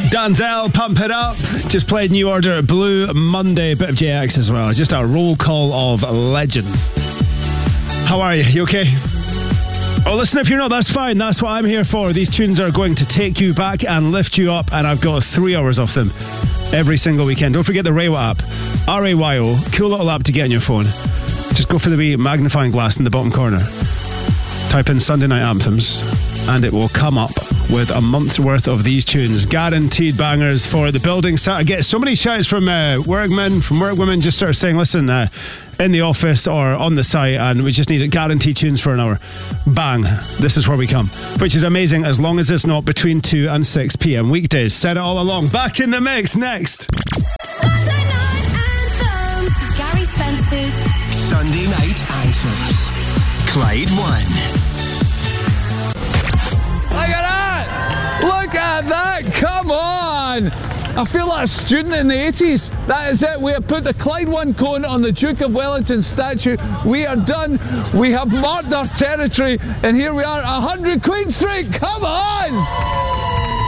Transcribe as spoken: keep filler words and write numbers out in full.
Danzel, Pump It Up. Just played New Order, Blue Monday, a bit of J X as well. Just a roll call of legends. How are you? You okay? Oh, listen, if you're not, that's fine. That's what I'm here for. These tunes are going to take you back and lift you up, and I've got three hours of them every single weekend. Don't forget the Rayyo app. R A Y O. Cool little app to get on your phone. Just go for the wee magnifying glass in the bottom corner. Type in Sunday Night Anthems, and it will come up with a month's worth of these tunes. Guaranteed bangers for the building. I get so many shouts from uh, workmen, from workwomen, just sort of saying, listen, uh, in the office or on the site, and we just need guaranteed tunes for an hour. Bang. This is where we come. Which is amazing, as long as it's not between two and six p.m. weekdays. Said it all along. Back in the mix next. Sunday Night Anthems. Gary Spencer's Sunday Night Anthems. Clyde One. Look at that! Look at that! Come on! I feel like a student in the eighties. That is it. We have put the Clyde One cone on the Duke of Wellington statue. We are done. We have marked our territory, and here we are, one hundred Queen Street. Come on!